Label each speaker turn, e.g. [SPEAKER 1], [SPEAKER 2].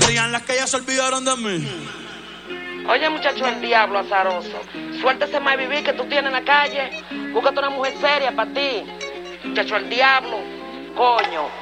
[SPEAKER 1] Digan las que ya se olvidaron de mí.
[SPEAKER 2] Oye, muchacho, el diablo azaroso. Suéltese más vivir que tú tienes en la calle. Búscate una mujer seria para ti. Muchacho, el diablo. Coño.